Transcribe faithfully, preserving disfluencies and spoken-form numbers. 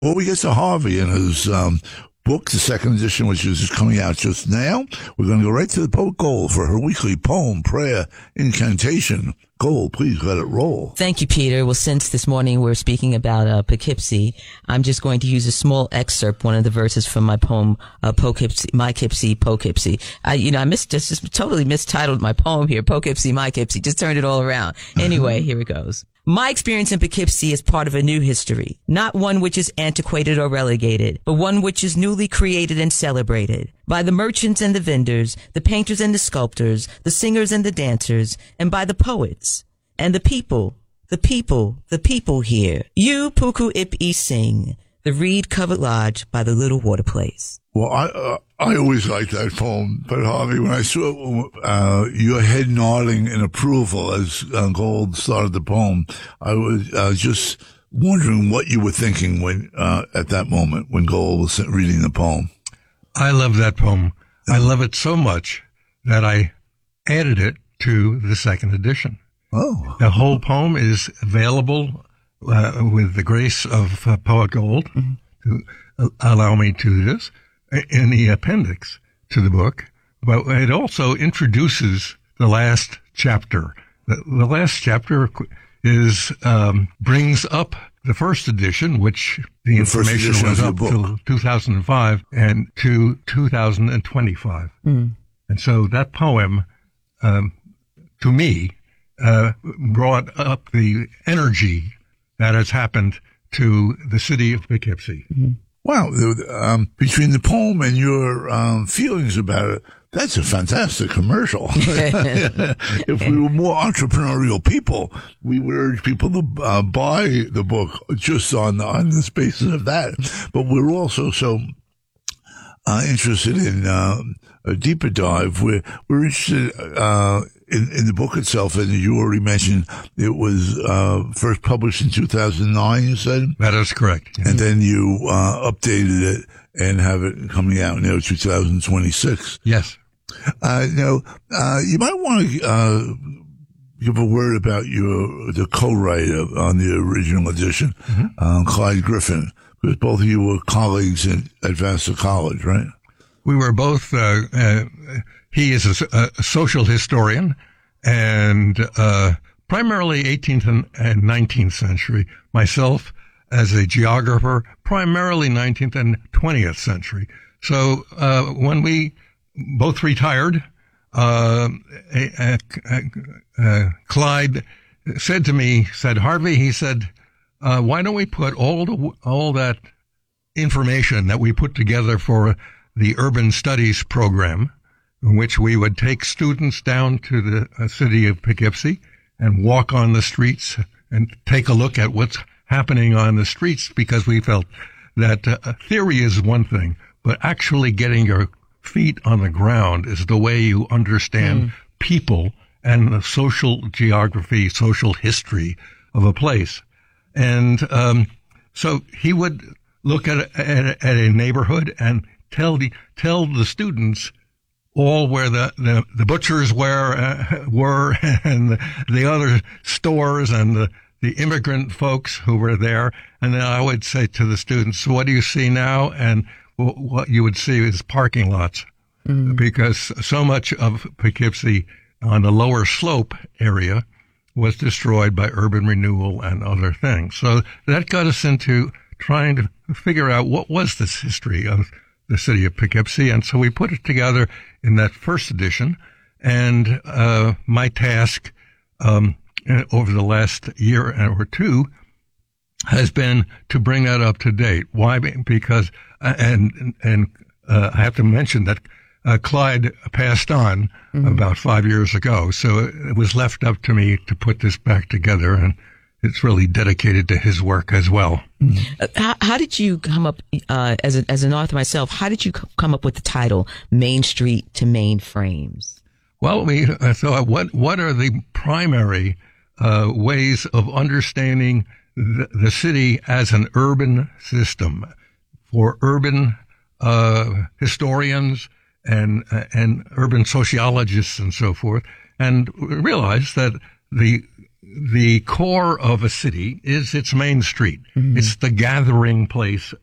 Before we get to Harvey and his um, book, the second edition, which is just coming out just now, we're going to go right to the poet Gold for her weekly poem, prayer, incantation. Gold, please let it roll. Thank you, Peter. Well, since this morning we're speaking about uh, Poughkeepsie, I'm just going to use a small excerpt, one of the verses from my poem, uh, Poughkeepsie, My Kipsy, Poughkeepsie. I, you know, I mis- just, just totally mistitled my poem here, Poughkeepsie, My Kipsy, just turned it all around. Anyway, here it goes. My experience in Poughkeepsie is part of a new history, not one which is antiquated or relegated, but one which is newly created and celebrated by the merchants and the vendors, the painters and the sculptors, the singers and the dancers, and by the poets and the people, the people, the people here. You Puku Ip-E sing, the reed-covered lodge by the little water place. Well, I uh, I always liked that poem, but Harvey, when I saw uh, your head nodding in approval as uh, Gold started the poem, I was uh, just wondering what you were thinking when uh, at that moment when Gold was reading the poem. I love that poem. I love it so much that I added it to the second edition. Oh, the whole poem is available uh, with the grace of uh, Poet Gold mm-hmm. to uh, allow me to do this. In the appendix to the book, but it also introduces the last chapter. The, the last chapter is um, brings up the first edition, which the, the information was up to two thousand five and to two thousand twenty-five. Mm. And so that poem, um, to me, uh, brought up the energy that has happened to the city of Poughkeepsie. Mm-hmm. Wow, um, between the poem and your um, feelings about it, that's a fantastic commercial. If we were more entrepreneurial people, we would urge people to uh, buy the book just on, on the basis of that. But we're also so uh, interested in uh, a deeper dive. We're, we're interested uh, in, in the book itself, and you already mentioned it was uh, first published in two thousand nine, you said? That is correct. Yes. And then you uh, updated it and have it coming out now, two thousand twenty-six. Yes. Uh, now, uh, you might want to uh, give a word about your the co-writer on the original edition, mm-hmm. uh, Clyde Griffin, because both of you were colleagues at, at Vassar College, right? We were both, uh, uh, he is a, a social historian and, uh, primarily eighteenth and nineteenth century. Myself as a geographer, primarily nineteenth and twentieth century. So, uh, when we both retired, uh, uh, uh, uh, Clyde said to me, said, Harvey, he said, uh, why don't we put all the, all that information that we put together for the urban studies program, in which we would take students down to the uh, city of Poughkeepsie and walk on the streets and take a look at what's happening on the streets, because we felt that uh, theory is one thing, but actually getting your feet on the ground is the way you understand mm. people and the social geography, social history of a place. And um, so he would look at a, at, at a neighborhood and tell the tell the students all where the, the, the butchers were, uh, were and the, the other stores and the, the immigrant folks who were there. And then I would say to the students, what do you see now? And w- what you would see is parking lots, mm. because so much of Poughkeepsie on the lower slope area was destroyed by urban renewal and other things. So that got us into trying to figure out what was this history of the city of Poughkeepsie. And so we put it together in that first edition. And uh, my task um, over the last year or two has been to bring that up to date. Why? Because, and and uh, I have to mention that uh, Clyde passed on mm-hmm. about five years ago. So it was left up to me to put this back together, and it's really dedicated to his work as well. Uh, how, how did you come up, uh, as a, as an author myself, how did you c- come up with the title Main Street to Mainframes? Well, we uh, thought, what, what are the primary uh, ways of understanding the, the city as an urban system for urban uh, historians and, uh, and urban sociologists and so forth, and realized that the the core of a city is its main street. Mm-hmm. It's the gathering place